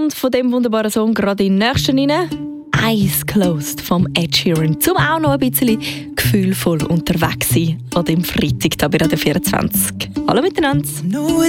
und von dem wunderbaren Song gerade in den nächsten rein. Eyes Closed vom Ed Sheeran. Zum auch noch ein bisschen gefühlvoll unterwegs sein an dem Freitag, da bei Radio 24. Hallo miteinander.